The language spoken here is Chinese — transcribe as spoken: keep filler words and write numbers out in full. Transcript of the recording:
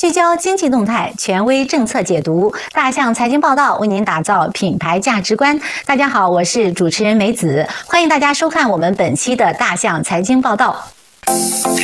聚焦经济动态，权威政策解读，大象财经报道为您打造品牌价值观。大家好，我是主持人梅子，欢迎大家收看我们本期的大象财经报道。